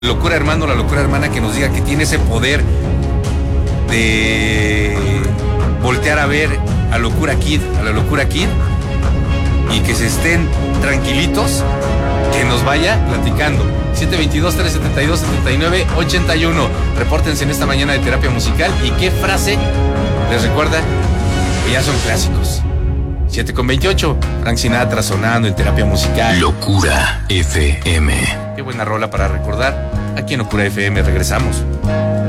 locura hermano, la locura hermana, que nos diga que tiene ese poder de voltear a ver a Locura Kid, a la Locura Kid, y que se estén tranquilitos, que nos vaya platicando. 722-372-7981. Repórtense en esta mañana de terapia musical. ¿Y qué frase les recuerda que ya son clásicos? 7:28, Frank Sinatra sonando en terapia musical. Locura FM. Qué buena rola para recordar. Aquí en Locura FM regresamos.